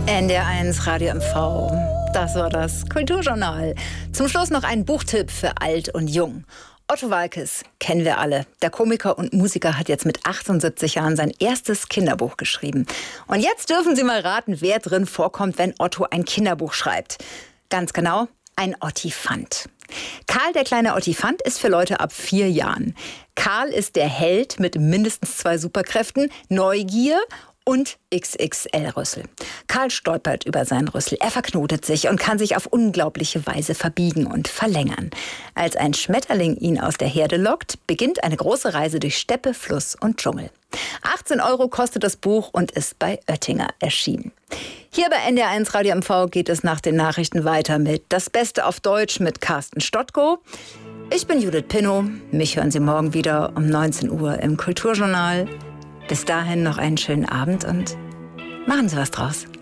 NDR1 Radio MV. Das war das Kulturjournal. Zum Schluss noch ein Buchtipp für alt und jung. Otto Waalkes kennen wir alle. Der Komiker und Musiker hat jetzt mit 78 Jahren sein erstes Kinderbuch geschrieben. Und jetzt dürfen Sie mal raten, wer drin vorkommt, wenn Otto ein Kinderbuch schreibt. Ganz genau, ein Ottifant. Karl, der kleine Ottifant, ist für Leute ab 4 Jahren. Karl ist der Held mit mindestens 2 Superkräften: Neugier und XXL-Rüssel. Karl stolpert über seinen Rüssel, er verknotet sich und kann sich auf unglaubliche Weise verbiegen und verlängern. Als ein Schmetterling ihn aus der Herde lockt, beginnt eine große Reise durch Steppe, Fluss und Dschungel. 18 € kostet das Buch und ist bei Oettinger erschienen. Hier bei NDR1 Radio MV geht es nach den Nachrichten weiter mit Das Beste auf Deutsch mit Carsten Stottko. Ich bin Judith Pinnow. Mich hören Sie morgen wieder um 19 Uhr im Kulturjournal. Bis dahin noch einen schönen Abend und machen Sie was draus.